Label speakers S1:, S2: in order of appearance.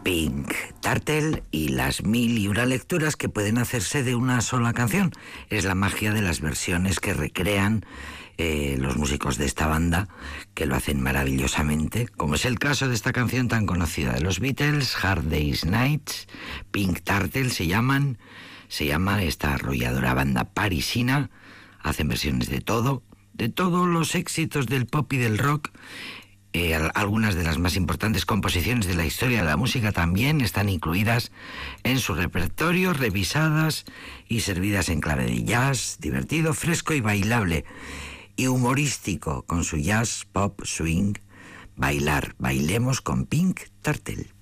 S1: Pink Turtle y las 1001 lecturas que pueden hacerse de una sola canción. Es la magia de las versiones que recrean los músicos de esta banda, que lo hacen maravillosamente, como es el caso de esta canción tan conocida de los Beatles, Hard Day's Nights. Pink Turtle se llama esta arrolladora banda parisina. Hacen versiones de todos los éxitos del pop y del rock. Algunas de las más importantes composiciones de la historia de la música también están incluidas en su repertorio, revisadas y servidas en clave de jazz, divertido, fresco y bailable, y humorístico, con su jazz, pop, swing. Bailemos con Pink Turtle.